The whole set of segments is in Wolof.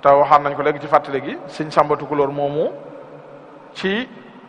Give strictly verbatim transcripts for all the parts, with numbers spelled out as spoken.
te waxaan nañ ko léegi ci fàttali gi sëñ Samba Tukulóor moomu ci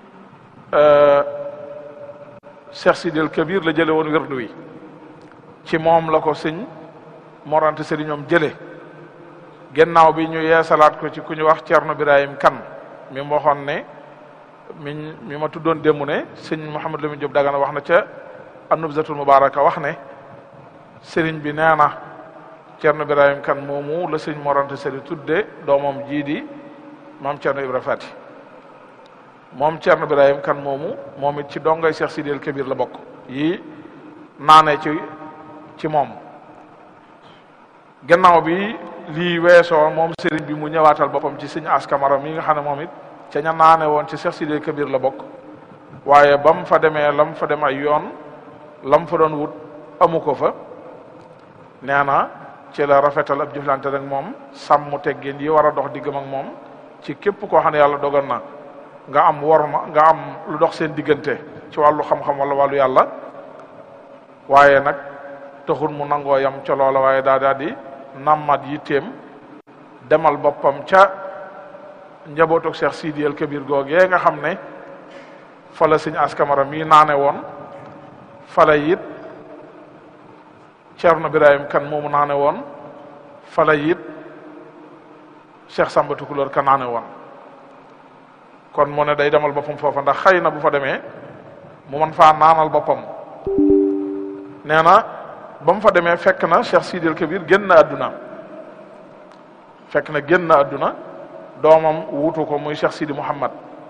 Cheikh Sidil Kabir la jële woon wérdu wi ci moom la ko sëñ Mor Anta Sali ñoom jële gannaaw bi ñu yeesalaat ko ci ku ñu wax Ceerno Birahim Kan mi mu waxoon ne mi mi ma tuddoon démb ne sëñ Mouhamed Lamine Diop Dagana wax na ca An-Nubzatul Mubaraka wax ne sëriñ bi nee na Ceerno Birahim Kan moomu la sëñ Mor Anta Sali tudde doomam jii di maam Ceerno Ibra Fati moom Ceerno Birahim Kan moomu moom it ci dongay Cheikh Sidil Kabir la bokk yi naane ci ci moom gannaaw bi lii weesoo moom sëriñ bi mu ñëwaatal boppam ci sëñ Askamara mi nga xam ne moom it ca ña naane woon ci Cheikh Sidil Kabir la bokk waaye ba mu fa demee la mu fa dem ay yoon la mu fa doon wut amu ko fa nee na ci la rafetal ab jëflante rek moom sàmm teggin yi war a dox diggam ak moom ci képp koo xam ne yàlla dogal na nga am worma nga am lu dox seen diggante ci wàllu xam-xam wala wàllu yàlla waaye nag taxul mu nangoo yam ca loola waaye daa daa di nammat yitteem demal boppam ca njabootu Cheikh Sidil Kabir googee nga xam ne fa la sëñ Askamara mii naane woon fa la it Ceerno Birahim Kan moomu naane woon fa la it Cheikh Samba Tukulóor Ka naane woon kon mu ne day demal boppam foofa ndax xëy na bu fa demee mu mën faa naanal boppam nee na ba mu fa demee fekk na Cheikh Sidil Kabir génn na àdduna fekk na génn na àdduna doomam wuutu ko muy Cheikh Sidi Mouhamad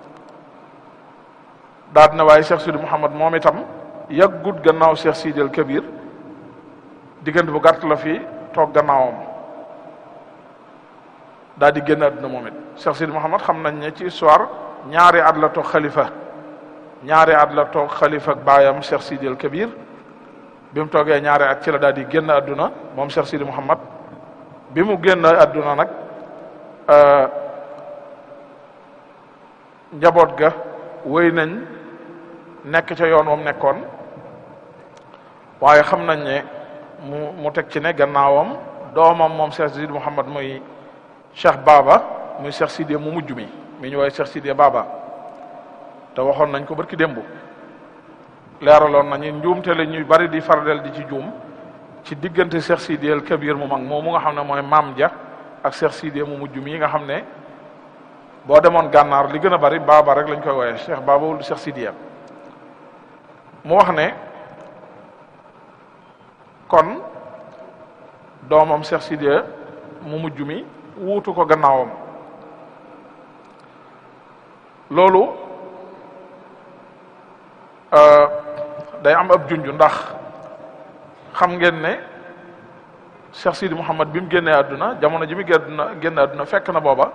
daal dina waaye Cheikh Sidi Mouhamad moom itam yàggut gannaaw Cheikh Sidil Kabir diggante bu gàtt la fi toog gannaawam daal di génn àdduna moom it Cheikh Sidi Mouhamad xam nañ ne ci histoire ñaari at la toog xalifa ñaari at la toog xalifa ak baayam Cheikh Sidil Kabir bi mu toogee ñaari at ci la daal di génn àdduna moom Cheikh Sidi Mouhamad bi mu génn àdduna nag njaboot ga wéy nañ nekk ca yoon moom nekkoon waaye xam nañ ne mu mu teg ci ne gannaawam doomam moom Cheikh Sidi Mouhamad muy Cheikh Baba muy Cheikh Sidé mu mujj mi mi ñu woowee Cheikh Sidé Baba te waxoon nañ ko barki démb leeraloon nañu njuumte la ñuy bari di faradel di ci juum ci diggante Cheikh Sidil Kabir mu mag moomu nga xam ne mooy maam ja ak Cheikh Sidé mu mujj mi nga xam ne boo demoon gànnaar li gën a bari Baba rek lañ koy wooyee Cheikh Baba wul Cheikh Sidé mu wax ne kon doomam Cheikh Sidé mu mujj mi wuutu ko gannaawam loolu day am ab junj ndax xam ngeen ne Cheikh Sidi Mouhamad bi mu génnee àdduna jamono ji mu génn génn àdduna fekk na booba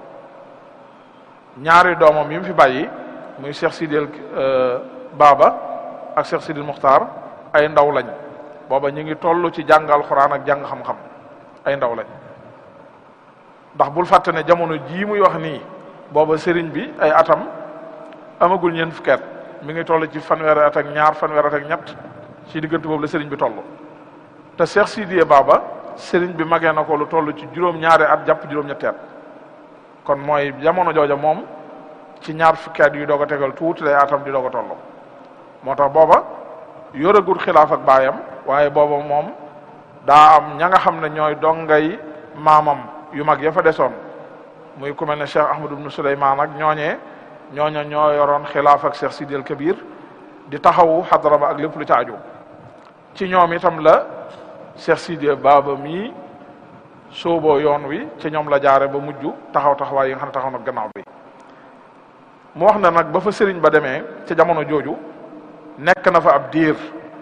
ñaari doomam yi mu fi bàyyi muy Cheikh Sidil Baba ak Cheikh Sidil Muxtaar ay ndaw lañ booba ñu ngi toll ci jàng alxuraan ak jàng xam-xam ay ndaw lañ ndax bul fàtte ne jamono jii muy wax nii booba sëriñ bi ay atam amagul ñeent fukki at mi ngi toll ci fanweeri at ak ñaar fanweeri at ak ñett ci diggante boobu la sëriñ bi toll te Cheikh Sidé Baba sëriñ bi magee na ko lu toll ci juróom-ñaari at jàpp juróom-ñetti at kon mooy jamono jooja moom ci ñaar fukki at yu doog a tegal tuuti lay atam di doog a toll moo tax booba yoragul xilaaf ak baayam waaye booba moom daa am ña nga xam ne ñooy dongay maamam yu mag ya fa desoon muy ku mel ne Cheikh Ahmadou ibn Souleymane ak ñooñee ñooña ñoo yoroon xilaaf ak Cheikh Sidil Kabir di taxawu xadara ba ak lépp lu ca aju ci ñoom itam la Cheikh Sidé Baba mii sooboo yoon wi ci ñoom la jaare ba mujj taxaw taxawaay yi nga xam ne taxaw na gannaaw bi mu wax na nag ba fa sëriñ ba demee ca jamono jooju nekk na fa ab diir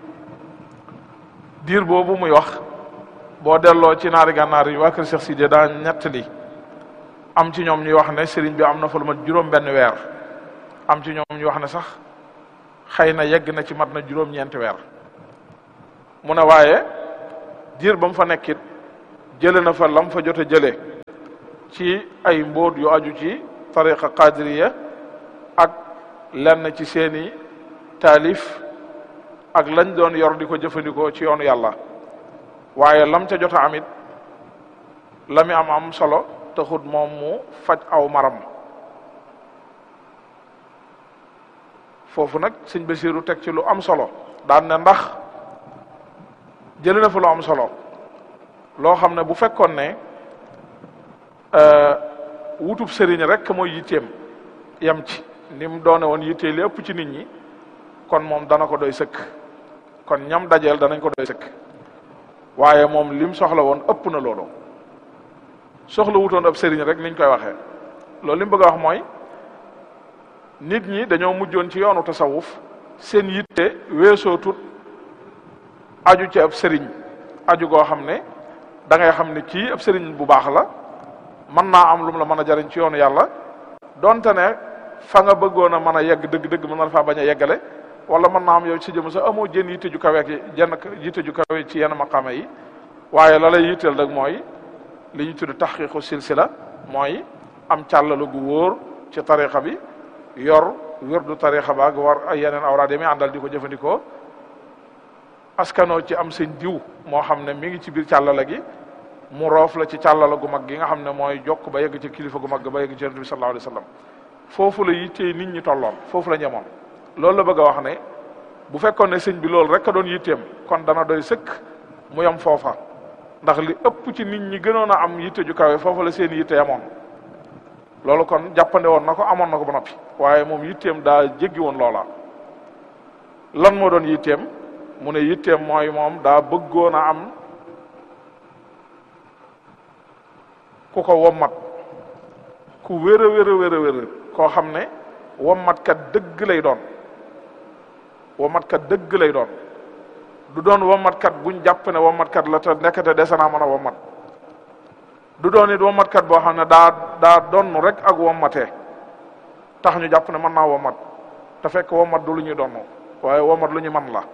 diir boobu muy wax boo delloo ci naari gànnaar yi waa kër Cheikh Sidé daa ñettali am ci ñoom ñuy wax ne sëriñ bi am na fa lu mat juróom benn weer am ci ñoom ñuy wax ne sax xëy na yegg na ci mat na juróom-ñeenti weer mu ne waaye diir ba mu fa nekkit jële na fa lam fa jot a jële ci ay mbóot yu aju ci tariqa qadiriya ak lenn ci seeni taalif ak lañ doon yor di ko jëfandikoo ci yoonu yàlla waaye lam ca jot a amit la mi am am solo taxut moom mu faj aw maram. foofu nag sëñ Basiiru teg ci lu am solo daan ne ndax jëlee na fa lu am solo loo xam ne bu fekkoon ne wutub sëriñ rek mooy yitteem yam ci ni mu doone woon yittee li ëpp ci nit ñi kon moom dana ko doy sëkk kon ñam dajeel danañ ko doy sëkk waaye moom lim soxla woon ëpp na loolu soxla wutoon ab sëriñ rek niñ koy waxee loolu li mu bëgg a wax mooy nit ñi dañoo mujjoon ci yoonu tasawuf seen yitte weesoo tut aju ci ab sëriñ aju goo xam ne da ngay xam ne kii ab sëriñ bu baax la mën naa am lu mu la mën a jariñ ci yoonu yàlla donte ne fa nga bëggoon a mën a yegg dëgg-dëgg mën na faa bañ a yeggale wala mën naa am yow ci jëm sax amoo jën yitte ju kawe ki jenn yitte ju kawe ci yenn maqaama yi waaye la lay yitteel rek mooy li ñu tudd taxqiqu silsila mooy am càllalu gu wóor ci tarixa bi yor wirdu tarixa baag war ay yeneen awraad yi muy àndal di ko jëfandikoo askanoo ci am seen diw moo xam ne mi ngi ci biir càllala gi mu roof la ci càllala gu mag gi nga xam ne mooy jokk ba yegg ci kilifa gu mag ba yegg ci yonent bi sallallahu alayhi wa sallam foofu la yittee nit ñi tolloon foofu la ñemoon loolu la bëgg a wax ne bu fekkoon ne sëñ bi loolu rek a doon yitteem kon dana doy sëkk mu yem foofa ndax li ëpp ci nit ñi gënoon a am yitte ju kawe foofu la seen yitte yamoon loolu kon jàppande woon na ko amoon na ko ba noppi waaye moom yitteem daa jéggi woon loola lan moo doon yitteem mu ne yitteem mooy moom daa bëggoon a am ku ko wommat ku wér a wér a wér a wér koo xam ne wommatkat dëgg lay doon wommatkat dëgg lay doon du doon wommatkat buñ jàpp ne wommatkat la te nekkate dese naa mën a wommat du doon it wommatkat boo xam ne daa daa donn rek ak wommatee tax ñu jàpp ne mën naa wommat te fekk wommat du lu ñuy donn waaye wommat lu ñu man la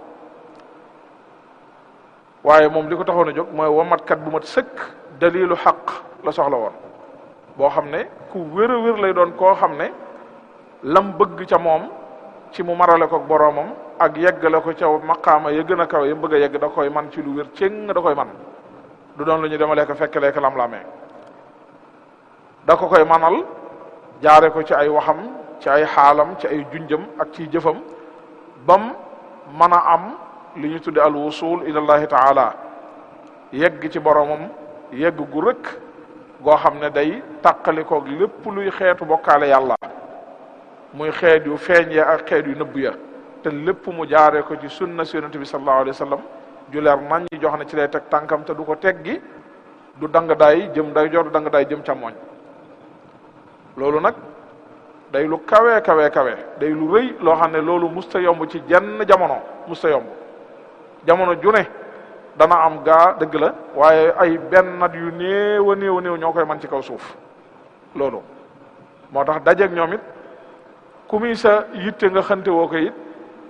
waaye moom li ko taxoon a jóg mooy wommatkat bu mat sëkk dalilu xaq la soxla woon boo xam ne ku wér a wér lay doon koo xam ne lam bëgg ca moom ci mu marale ko boroomam ak yeggale ko ca maqaama ya gën a kaw ya bëgg a yegg da koy man ci lu wér cëng da koy man du doon lu ñu demalee ko fekklee ko lam-lamee da ko koy manal jaare ko ci ay waxam ci ay xaalam ci ay junjam ak ci jëfam bam mën a am li ñu tudde al wusul ilallahi taala yegg ci boroomam yegg gu rëkk goo xam ne day tàqalikoog lépp luy xeetu bokkaale yàlla muy xeet yu feeñ ya ak xeet yu nëbb ya te lépp mu jaare ko ci sunna si yonente bi sallallahu alayhi wa sallam ju leer nañ ñi jox ne ci lay teg tànkam te du ko teggi du dang daay jëm day jor du dang daay jëm càmmoñ loolu nag day lu kawe kawe kawe day lu rëy loo xam ne loolu musta yomb ci jenn jamono musta yomb jamono ju ne dana am gaa dëgg la waaye ay benn nat yu néew a néew a néew ñoo koy man ci kaw suuf loolu moo tax dajeeg ñoom it ku muy sa yitte nga xante woo ko it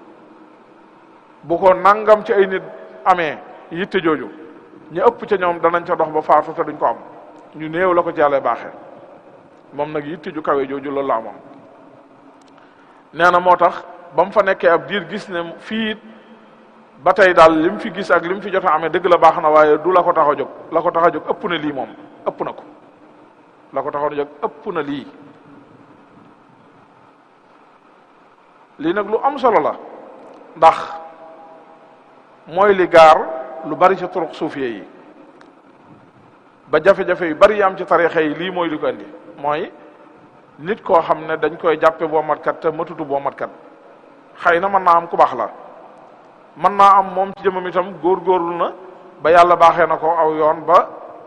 bu ko nangam ci ay nit amee yitte jooju ñu ëpp ca ñoom danañ ca dox ba faatu te duñ ko am ñu néew la ko ci yàlla baaxee moom nag yitte ju kawe jooju loolu la amoon nee na moo tax ba mu fa nekkee ab diir gis ne fii ba tey daal li mu fi gis ak li mu fi jot a amee dëgg la baax na waaye du la ko tax a jóg la ko tax a jóg ëpp na lii moom ëpp na ko la ko taxoon a jóg ëpp na lii lii nag lu am solo la ndax mooy li gaar lu bari ci turuq suufiye yi ba jafe-jafe yu bari yi am ci tarixa yi lii mooy li ko indi mooy nit koo xam ne dañ koy jàppe boo matkat te matutu boo matkat xëy na mën naa am ku baax la mën naa am moom ci jëmam itam góorgóorlu na ba yàlla baaxee na ko aw yoon ba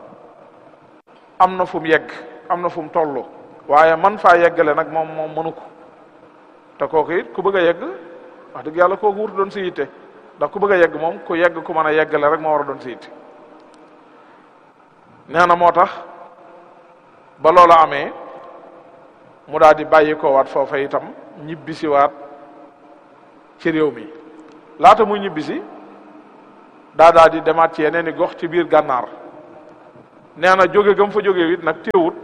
am na fu mu yegg am na fu mu toll waaye man faa yeggale nag moom moom mënu ko te kooku it ku bëgg a yegg wax dëgg yàlla kooku wurtu doon si yitte ndax ku bëgg a yegg moom ku yegg ku mën a yeggale rek moo war a doon si yitte nee na moo tax ba loola amee mu daal di bàyyi ko waat foofa itam ñibbisi waat ci réew mi laata muy ñibbisi daa daal di demaat ci yeneen i gox ci biir gànnaar nee na jóge gam fa jóge it nag téewut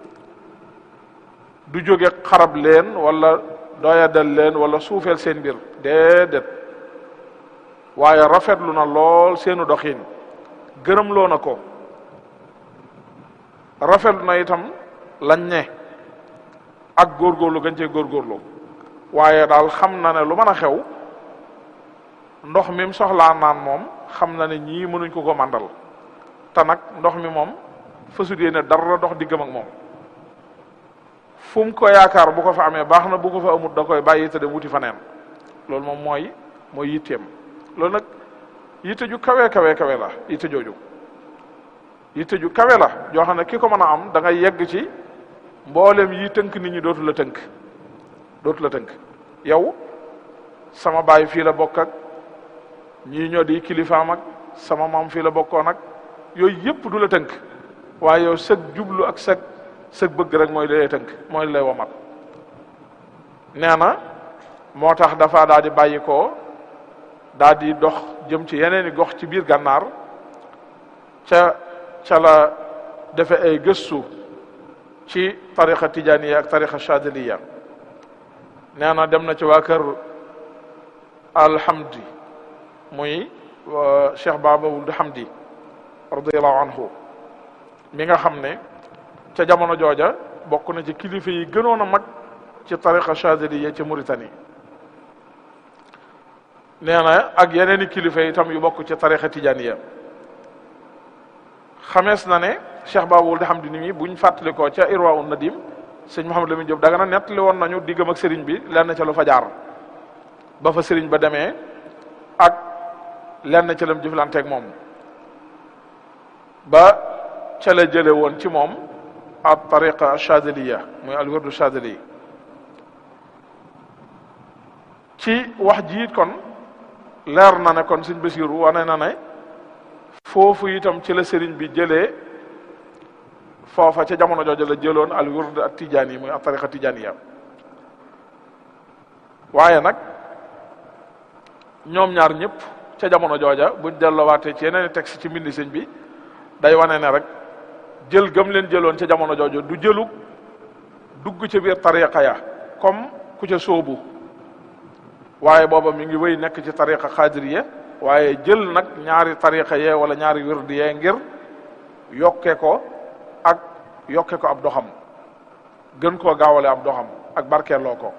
du jóge xarab leen wala doyadal leen wala suufeel seen mbir déedéet waaye rafetlu na lool seenu doxin gërëm loo na ko rafetlu na itam lañ ne ak góorgóorlu gën cee góorgóorlu waaye daal xam na ne lu mën a xew ndox mi mu soxlaa naan moom xam na ne ñii mënuñ ko ko màndal te nag ndox mi moom fasut yéene dara dox diggam ak moom fu mu ko yaakaar bu ko fa amee baax na bu ko fa amut da koy bàyyi te dem wuti fa neen loolu moom mooy mooy yitteem loolu nag yitte ju kawe kawe kawe la yitte jooju yitte ju kawe la joo xam ne ki ko mën a am da ngay yegg ci mboolem yi tënk nit ñi dootu la tënk dootu la tënk yow sama baay fii la bokk ak ñii ñoo di kilifaam ak sama maam fii la bokkoon ak yooyu yëpp du la tënk waaye yow sëg jublu ak sëg sëg bëgg rek mooy lay tënk mooy lay womat nee na moo tax dafa daal di bàyyi ko daal di dox jëm ci yeneen i gox ci biir gànnaar ca ca la defe ay gëstu ci tariqa tijaniya ak tariqa chadiliya nee na dem na ci waa kër alhamdi muy cheikh baba wuld hamdi radiallahu anhu mi nga xam ne ca jamono jooja bokk na ci kilifa yi gënoon a mag ci tariqa chadiliya ci Mauritanie nee na ak yeneen i kilifa itam yu bokk ci tariqa tijaniya xamees na ne cheikh baba wuld hamdi ni mi buñ fàttalikoo ca irwa un nadim sëñ Mouhamed Lamine Diop Dagana nettali woon nañu diggam ak sëriñ bi lenn ca lu fa jaar ba fa sëriñ ba demee ak lenn ca lam jëflanteeg moom ba ca la jële woon ci moom ab tariqa chadiliya muy al wirdu chadili ci wax ji it kon leer na ne kon sëñ Basiru wane na ne foofu itam ci la sëriñ bi jëlee foofa ca jamono jooju la jëloon al wird at tijaani muy ab tariqa tijaaniya waaye nag ñoom ñaar ñëpp ca jamono jooja buñ delloowaatee ci yeneen texte ci mbindi sëñ bi day wane ne rek jël gëm leen jëloon ca jamono jooju du jëlu dugg ca biir tariqa ya comme ku ca sóobu waaye booba mi ngi wéy nekk ci tariqa xaadiriya waaye jël nag ñaari tariqa yee wala ñaari wird yee ngir yokke ko ak yokke ko ab doxam gën koo gaawale ab doxam ak barkeeloo ko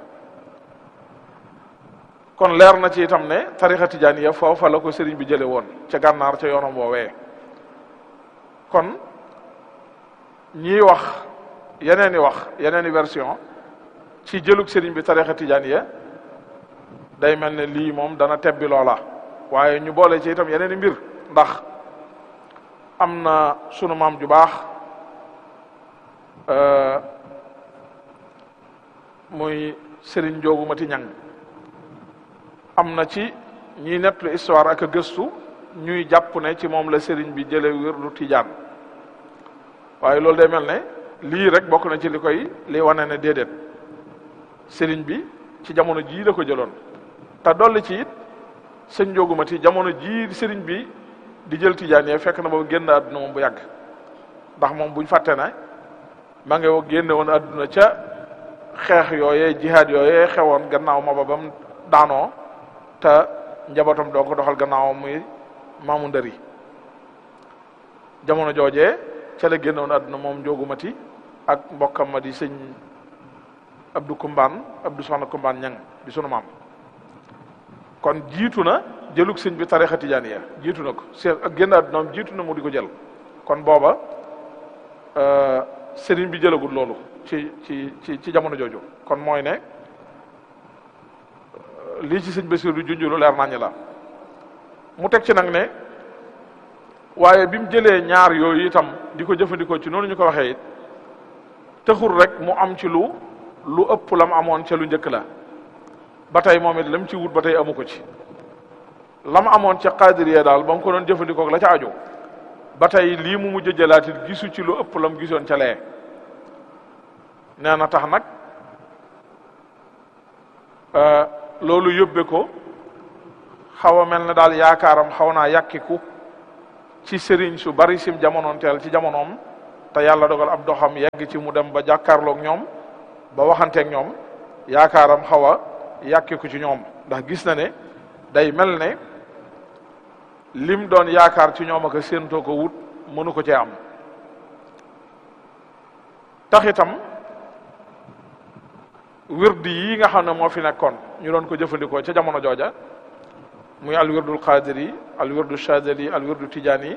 kon leer na ci itam ne tariqa tijaaniya foofa la ko sëriñ bi jële woon ca gànnaar ca yoonam woowee kon ñiy wax yeneen i wax yeneen i version ci jëlug sëriñ bi tariqa tijaaniya day mel ne lii moom dana tebbi loola waaye ñu boole ci itam yeneen i mbir ndax am na sunu maam ju baax muy sëriñ Njoogu Mati Ñang am na ci ñiy nettlu histoire ak a gëstu ñuy jàpp ne ci moom la sëriñ bi jële wirdu tijaan waaye loolu day mel ne lii rek bokk na ci li koy li wane ne déedéet sëriñ bi ci jamono jii la ko jëloon te dolli ci it sëñ Njoogu Mati jamono jii sëriñ bi di jël tijaan yi fekk na ba génn àdduna moom bu yàgg ndax moom buñ fàtte ne ma ngi génne woon àdduna ca xeex yooyee jihaad yooyee xewoon gannaaw ma ba bam daanoo te njabootam doo ko doxal gannaawam muy maamu ndëri jamono joojee ca la génne woon àdduna moom Njoogu Mati ak mbokkam ma di sëñ Abdou Kumbaan Abdou Soxna Kumbaan Ñang di sunu maam kon jiitu na jëlug sëñ bi tarixa tijaaniya jiitu na ko seen ak génn àddunaam jiitu na mu di ko jël kon booba sëriñ bi jëlagul loolu ci ci ci ci jamono jooju kon mooy ne lii ci sëñ Basiru du junjulu leer nañu la mu teg ci nag ne waaye bi mu jëlee ñaar yooyu itam di ko jëfandikoo ci noonu ñu ko waxee it taxul rek mu am ci lu lu ëpp la mu amoon ca lu njëkk la ba tey moom it lam ci wut ba tey amu ko ci la mu amoon ca qaadiriya daal ba mu ko doon jëfandikoo la ca aju ba tey lii mu mujj jëlaat it gisu ci lu ëpp la mu gisoon ca lee nee na tax nag loolu yóbbe ko xaw a mel ne daal yaakaaram xaw naa yàkkiku ci sëriñ su bari sim jamonoon teel ci jamonoom te yàlla dogal ab doxam yegg ci mu dem ba jàkkaarloog ñoom ba waxanteeg ñoom yaakaaram xaw a yàkkiku ci ñoom ndax gis na ne day mel ne lim doon yaakaar ci ñoom ak séentoo ko wut mënu ko cee am tax itam wird yi nga xam ne moo fi nekkoon ñu doon ko jëfandikoo ca jamono jooja muy al wirdul qadiri al wirdu shadili al wirdu tijaani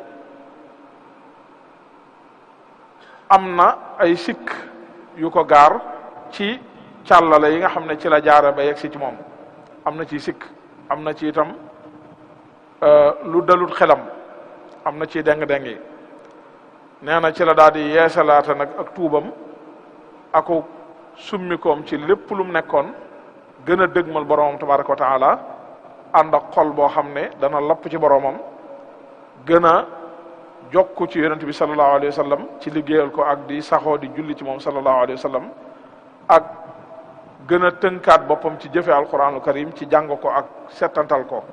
am na ay sikk yu ko gaar ci càllale yi nga xam ne ci la jaara ba yegg si ci moom am na ci sikk am na ci itam lu dalut xelam am na ci deng-deng yi nee na ci la daal di yeesalaata nag ak tuubam aku summikoom ci lépp lu mu nekkoon gën a dëgmal boromam tabaraka wa taala ànd ak xol boo xam ne dana lapp ci boromam gën a jokku ci yonent bi sallallahu alayhi wa sallam ci liggéeyal ko ak di saxoo di julli ci moom sallallahu alayhi wa sallam ak gën a tënkaat boppam ci jëfe alquranul karim ci jàng ko ak settantal ko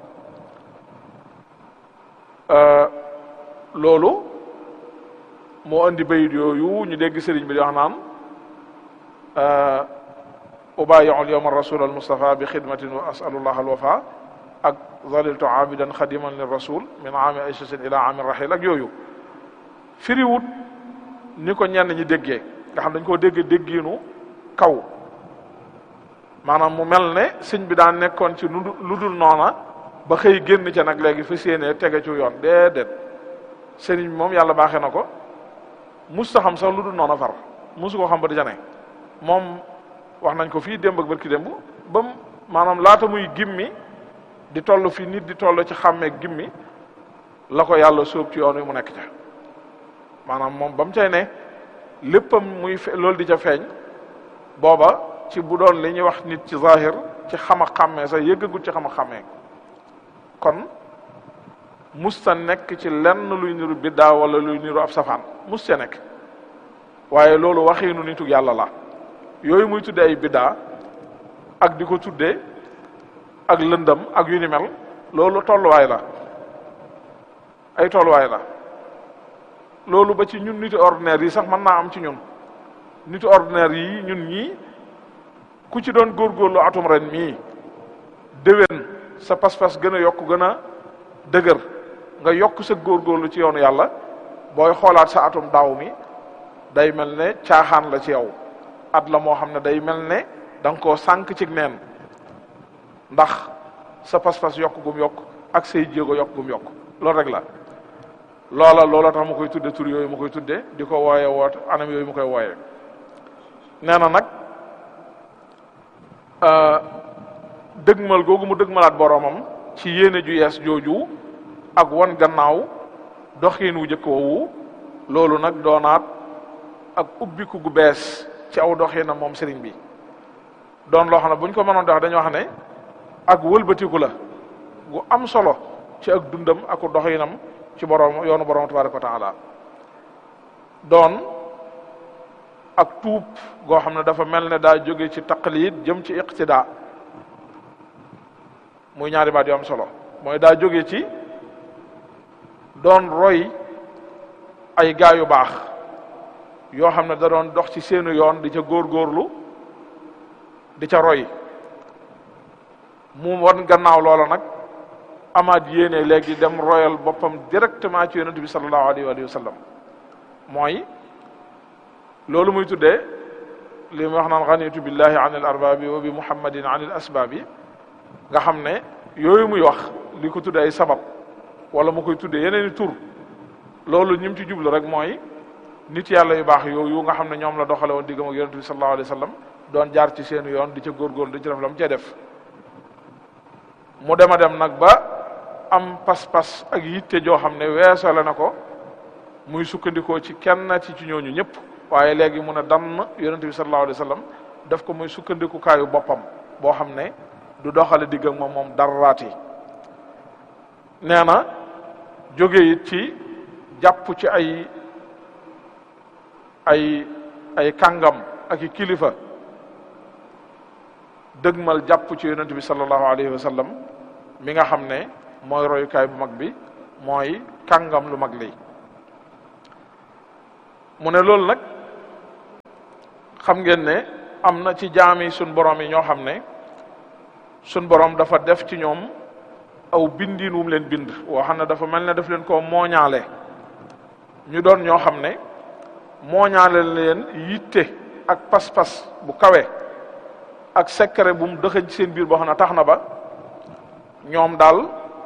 loolu moo andi bayit yooyu ñu dégg sëriñ bi di wax naan ubayi'u al-yawma rasul al-mustafa bi xidmatin wa as'alullah al-wafa ak zaliltu abidan xadiman lir rasul min aami aysasin ila aami rahil ak yooyu firiwut ni ko ñenn ñi déggee nga xam dañ koo dégg déggiinu kaw maanaam mu mel ne sëñ bi daan nekkoon ci lu dul noona ba xëy génn ca nag léegi fa séenee tege ci yoon déedéet sëriñ bi moom yàlla baaxee na ko mus ta xam sax lu dul noona far musu ko xam ba di jane moom wax nañ ko fii démb ak barki démb ba maanaam laata muy gimmi di toll fii nit di toll ci xàmmee gimmi la ko yàlla sóob ci yoon wi mu nekk ca maanaam moom ba mu cay ne léppam muy loolu di ca feeñ booba ci bu doon li ñuy wax nit ci zahir ci xam a xàmmee sax yëggagul ci xam a xàmmee kon musta nekk ci lenn luy niru biddaa wala luy niru ab safaan musta nekk waaye loolu waxiinu nitu yàlla la yooyu muy tudde ay biddaa ak di ko tudde ak lëndam ak yu ni mel loolu tolluwaay la ay tolluwaay la loolu ba ci ñun nitu ordinaire yi sax mën naa am ci ñun nitu ordinaire yi ñun ñii ku ci doon góorgóorlu atum ren mii déwén sa pas-pas gën a yokk gën a dëgër nga yokk sa góorgóorlu ci yoonu yàlla booy xoolaat sa atum daaw mi day mel ne caaxaan la ci yow at la moo xam ne day mel ne da nga koo sànq ci neen ndax sa pas-pas yokk gum yokk ak say jéego yokk gum yokk loolu rek la loola loola tax mu koy tudde tur yooyu mu koy tudde di ko wooye woot anam yooyu mu koy wooye nee na nag dëgmal googu mu dëgmalaat boromam ci yéene ju yees jooju ak wan gannaaw doxiin wu jëkk woowu loolu nag doonaat ak ubbiku gu bees ci aw doxiinam moom sëriñ bi doon loo xam ne bu ñu ko mënoon dox dañoo wax ne ak wëlbatiku la gu am solo ci ak dundam ak doxiinam ci borom yoonu borom tabaraka wa taala doon ak tuub goo xam ne dafa mel ne daa jóge ci taqlid jëm ci iqtida muy ñaari baat yu am solo mooy daa jóge ci doon roy ay gaa yu baax yoo xam ne da doon dox ci seenu yoon di ca góorgóorlu di ca roy mu wan gannaaw loola nag amaat yéene léegi dem royal boppam directement ci yonent bi sallallahu alayhi wa sallam mooy loolu muy tuddee li mu wax naan xanitu billahi an al arbabi wa bi muhammadin an al asbabi nga xam ne yooyu muy wax li ko tuddee ay sabab wala mu koy tuddee yeneen i tur loolu ñim ci jublu rek mooy nit yàlla yu baax yooyu nga xam ne ñoom la doxale woon diggam ak yonent bi sallallahu alayhi wa sallam doon jaar ci seenu yoon di ca góorgóorlu di ci def la mu cee def mu dem a dem nag ba am pas-pas ak yitte joo xam ne weesale na ko muy sukkandikoo ci kenn ci ci ñooñu ñëpp waaye léegi mun a dann yonent bi sallallahu alayhi wa sallam daf ko muy sukkandikukaayu boppam boo xam ne du doxale digg ak moom moom daraati nee na jóge it ci jàpp ci ay ay ay kàngam ak i kilifa dëgmal jàpp ci yonent bi sallallahu alayhi wa sallam mi nga xam ne mooy royukaay bu mag bi mooy kàngam lu mag li mu ne loolu nag xam ngeen ne am na ci jaami sun borom yi ñoo xam ne sun borom dafa def ci ñoom aw bindiin wum leen bind woo xam ne dafa mel ne daf leen koo mooñaale ñu doon ñoo xam ne mooñaale leen yitte ak pas-pas bu kawe ak secret bu mu dëxëñ ci seen biir boo xam ne tax na ba ñoom daal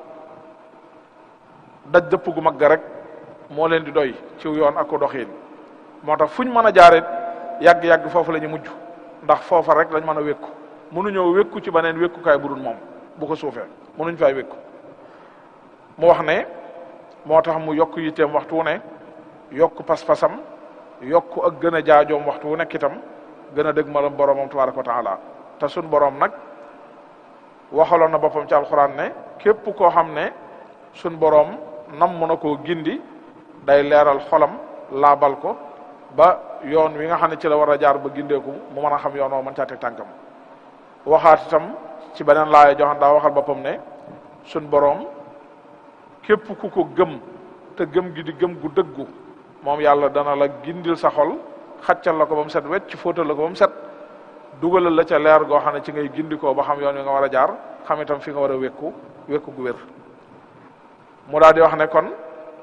daj dëpp gu mag ga rek moo leen di doy ci yoon ak ko doxiin moo tax fuñ mën a jaare yàgg-yàgg foofu la ñu mujj ndax foofa rek lañ mën a wékku mënuñoo wékku ci beneen wékkukaay bu dul moom bu ko suufee mënuñ fay wékku mu wax ne moo tax mu yokk yitteem waxtu wu ne yokk pas-pasam yokk ak gën a jaajoom waxtu wu nekk itam gën a dëgg malam boromam tabaraka wa taala te suñ borom nag waxaloon na boppam ci alxuraan ne képp koo xam ne suñ borom nam mu na koo gindi day leeral xolam laabal ko ba yoon wi nga xam ne ci la war a jaar ba gindeeku mu mën a xam yoon woo mën caa teg tànkam waxaat itam ci beneen laaya joxan daa waxal boppam ne suñ borom képp ku ko gëm te gëm gi di gëm gu dëggu moom yàlla dana la gindil sa xol xaccal la ko ba mu set wecc fóotal la ko ba mu set dugalal la ca leer goo xam ne ci ngay gindikoo ba xam yoon wi nga war a jaar xam itam fi nga war a wékku wékku gu wér mu daal di wax ne kon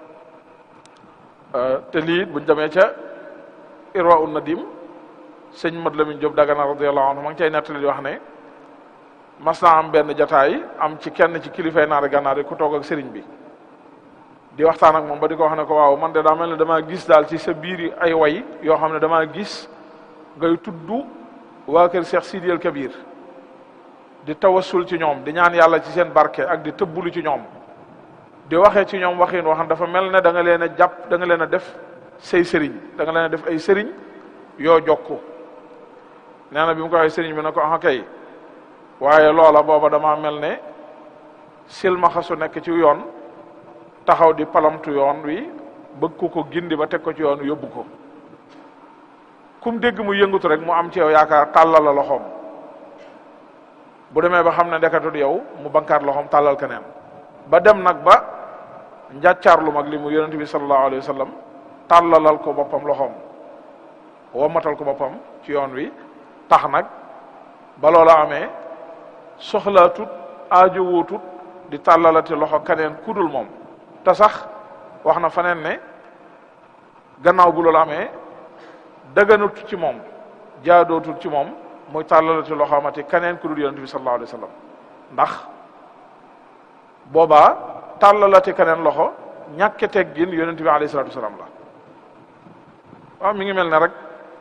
te lii buñ demee ca irwa un nadim sëñ Mad Lamin Jóob Dagana radiyallahu anhu ma ngi cay nettali di wax ne mas naa am benn jataay am ci kenn ci kilifay naari gànnaar yi ku toog ak sëriñ bi di waxtaan ak moom ba di ko wax ne ko waaw man de daa mel ne damaa gis daal ci sa biir ay way yoo xam ne damaa gis ngay tudd waa kër Cheikh Sidi El Kabir di tawassul ci ñoom di ñaan yàlla ci seen barke ak di tëbbulu ci ñoom di waxee ci ñoom waxin waxam dafa mel ne da nga leen a jàpp da nga leen a def say sëriñ da nga leen a def ay sëriñ yoo jokku nee na bi mu ko waxee sëriñ bi ne ko ah kay waaye loola booba dama mel ne silmaxa su nekk ci yoon taxaw di palamtu yoon wi bëgg ko ko gindi ba teg ko ci yoon wi yóbbu ko kum dégg mu yëngutu rek mu am ci yow yaakaar tàllal la loxoom bu demee ba xam ne ndekatut yow mu bankaat loxoom tàllal keneen ba dem nag ba njàccaar lu mag li mu yonent bi sallallahu alayhi wa sallam tàllalal ko boppam loxoom wommatal ko boppam ci yoon wi tax nag ba loola amee soxlaatut aajowootut di tàllalati loxo keneen kudul moom te sax wax na faneen ne gannaaw bu loolu amee dëgganut ci moom jaadootut ci moom muy tàllalati loxo amati keneen kudul yonent bi sallallahu alayhi wa sallam ndax boobaa tàllalati keneen loxo ñàkke teggin yonent bi alayhi salatu wasalaam la waaw mi ngi mel ne rek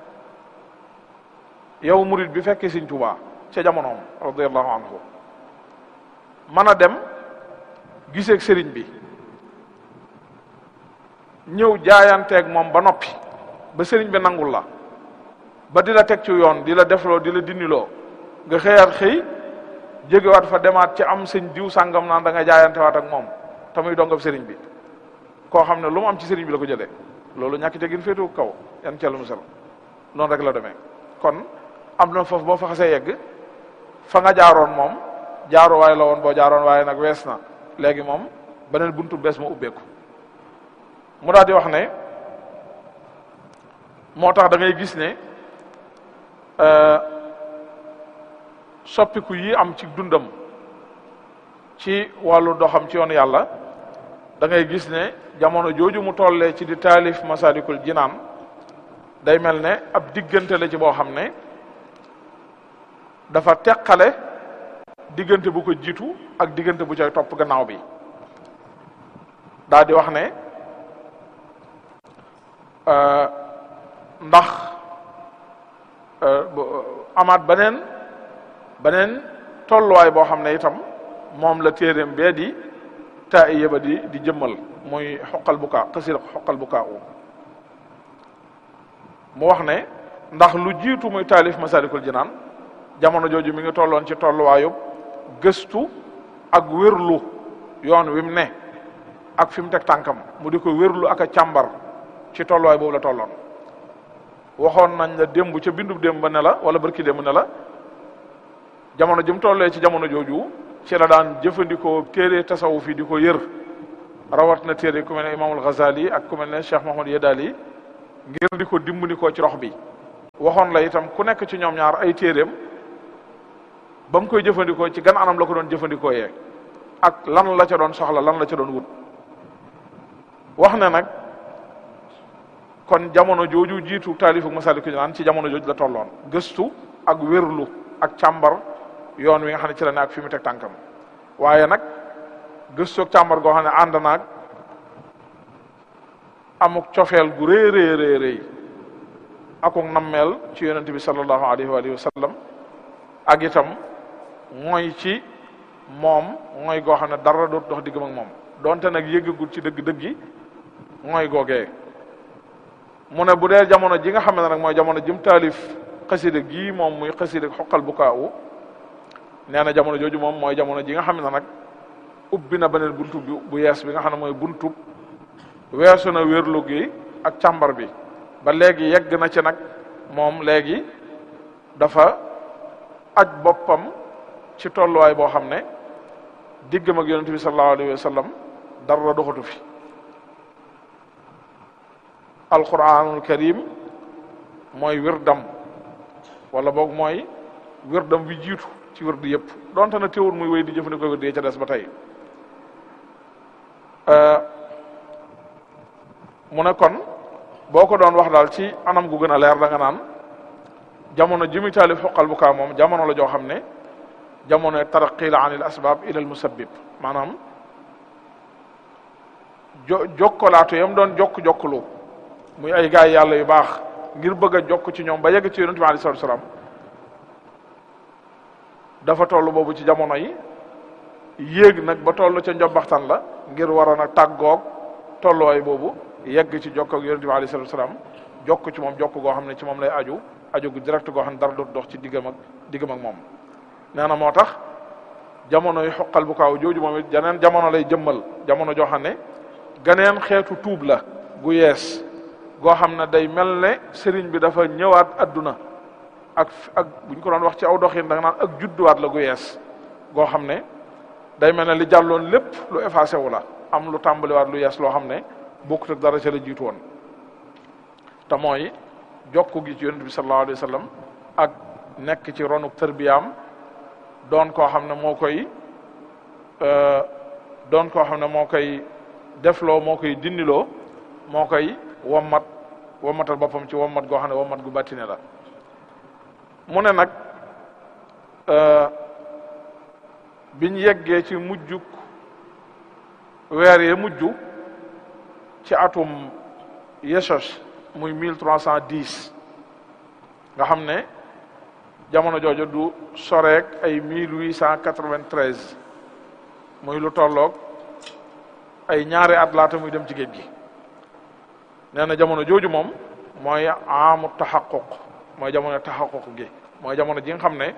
yow murid bi fekkee Sëriñ Tuubaa ca jamonoom radiyallahu anhu mën a dem giseeg sëriñ bi ñëw jaayanteeg moom ba noppi ba sëriñ bi nangul la ba di la teg ci yoon di la defloo di la dindiloo nga xëyaat xëy jógewaat fa demaat ci am sëñ diw sàngam naan da nga jaayantewaat ak moom te muy dongab sëriñ bi koo xam ne lu mu am ci sëriñ bi la ko jëlee loolu ñàkk tegin féetu kaw yan cell musal noonu rek la demee kon am na foofu boo fa xasee yegg fa nga jaaroon moom jaaro waaye la woon boo jaaroon waaye nag wees na léegi moom beneen buntu bees ma ubbeeku mu daal di wax ne moo tax da ngay gis ne soppiku yi am ci dundam ci wàllu doxam ci yoonu yàlla da ngay gis ne jamono jooju mu tollee ci di taalif Masaalikul Jinaan day mel ne ab diggante la ci boo xam ne dafa teqale diggante bu ko jiitu ak diggante bu cay topp gannaaw bi daa di wax ne ndax amaat beneen beneen tolluwaay boo xam ne itam moom la téeréem bee di taa i yëba di di jëmmal muy xoqal bu kaa xasida xoqal bu kaa u mu wax ne ndax lu jiitu muy taalif Masaalikul Jinaan jamono jooju mi ngi tolloon ci tolluwaayub gëstu ak wérlu yoon wi mu ne ak fi mu teg tànkam mu di ko wérlu ak a càmbar ci tolluwaay boobu la tolloon waxoon nañ la démb ca bindu démb ba ne la wala barki démb ne la jamono ji mu tollee ci jamono jooju ci la daan jëfandikoo téere tasawuf yi di ko yër rawat na téere ku mel ne Imaamul Ghazali ak ku mel ne Cheikh Mahmoud Yedali ngir di ko dimbali ko ci rox bi waxoon la itam ku nekk ci ñoom ñaar ay téereem ba mu koy jëfandikoo ci gan anam la ko doon jëfandikoo yee ak lan la ca doon soxla lan la ca doon wut wax ne nag kon jamono jooju jiitu taalifu Masaalikul Jinaan ci jamono jooju la tolloon gëstu ak wérlu ak càmbar yoon wi nga xam ne ci la ne ak fi mu teg tànkam waaye nag gëstu ak càmbar goo xam ne ànd naag amuk cofeel gu rëy rëy rëy rëy akuk nammeel ci yonent bi sallallahu alayhi wa alihi wa sallam ak itam mooy ci moom mooy goo xam ne dara doot dox diggam ak moom donte nag yëggagul ci dëgg-dëggi mooy googee mu ne bu dee jamono ji nga xam ne nag mooy jamono jim taalif xasida gii moom muy xasida xoqal bu kaawu nee na jamono jooju moom mooy jamono ji nga xam ne nag ubbi na beneen buntu bi bu yees bi nga xam ne mooy buntu weesu na wérlu gi ak càmbar bi ba léegi yegg na ci nag moom léegi dafa aj boppam ci tolluwaay boo xam ne diggam ak yonent bi sallallahu alayhi wa sallam dara doxatu fi alquranul karim mooy wirdam wala boog mooy wirdam wi jiitu ci wird yëpp donte na teewul muy wéy di jëfandikoo wird yi ca des ba tey mu ne kon boo ko doon wax daal ci anam gu gën a leer da nga naan jamono ji muy taalif xoqal bu kaa moom jamono la joo xam ne jamono taraqi la an il asbab ila al musabbib maanaam jo jokkalaatu yam doon jokk-jokklu muy ay gaay yàlla yu baax ngir bëgg a jokk ci ñoom ba yegg ci yonent bi alayhi salaatu salaam dafa toll boobu ci jamono yi yéeg nag ba toll ca njobbaxtan la ngir war a nag tàggoog tolluwaay boobu yegg ci jokk ak yonent bi alayhi salaatu salaam jokk ci moom jokk goo xam ne ci moom lay aju aju gu direct goo xam ne dara doot dox ci diggam ak diggam ak moom nee na moo tax jamono yi xoqal bu kaaw jooju moom it janeen jamono lay jëmmal jamono joo xam ne ganeen xeetu tuub la gu yees goo xam ne day mel ne sëriñ bi dafa ñëwaat adduna ak ak bu ñu ko doon wax ci aw doxin da nga naan ak judduwaat la gu yees goo xam ne day mel ne li jàlloon lépp lu effacé wu la am lu tàmbaliwaat lu yees loo xam ne bokkut ak dara ca la jiitu woon te mooy jokku gi ci yonent bi sallallahu alayhi wa sallam ak nekk ci ronu tërbiyaam doon koo xam ne moo koy doon koo xam ne moo koy defloo moo koy dindiloo moo koy wommat wommatal boppam ci wommat goo xam ne wommat gu bàttine la mu ne nag biñ yeggee ci mujjuk weer ye mujj ci atum Yeshos muy mille trois cent dix nga xam ne jamono jooju du soreek ay mille huit cent quatre-vingt-treize muy lu tolloog ay ñaari at laata muy dem ci géej gi nee na jamono jooju moom mooy amu taxaquq mooy jamono taxaquq gi mooy jamono ji nga xam ne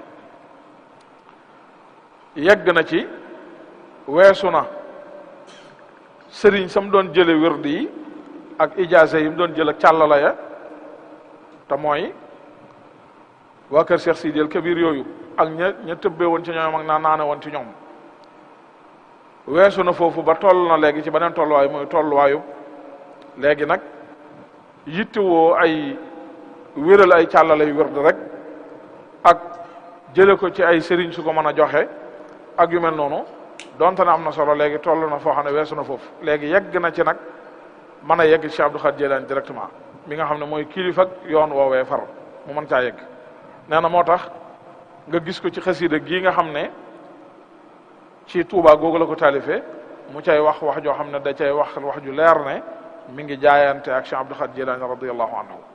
yegg na ci weesu na sëriñ sam doon jële wérdi yi ak ijaasa yi mu doon jël ak càllala ya te mooy waa kër Cheikh Sidi El Kabir yooyu ak ña ña tëbbee woon ci ñoom ak naa naane woon ci ñoom weesu na foofu ba toll na léegi ci beneen tolluwaay mooy tolluwaayu léegi nag yittewoo ay wéral ay càllala yu wérd rek ak jële ko ci ay sëriñ su ko mën a joxe ak yu mel noonu donte ne am na solo léegi toll na foo xam ne weesu na foofu léegi yegg na ci nag mën a yegg ci Cheikh Abdou Khadir Jilani directement mi nga xam ne mooy kilifa ak yoon woowee far mu mën caa yegg nee na moo tax nga gis ko ci xasida gii nga xam ne ci Tuubaa googu la ko taalifee mu cay wax wax joo xam ne da cay wax wax ju leer ne mi ngi jaayante ak Cheikh Abdou Khadir Jilani radiyallahu anhu